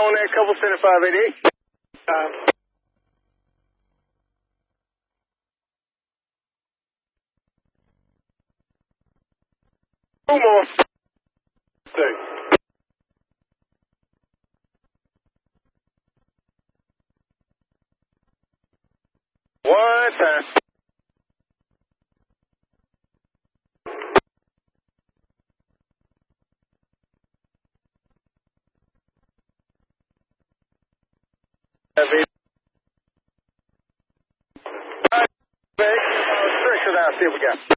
on that couple center 588. Two more. Six. One time. Stretch it out, see what we got.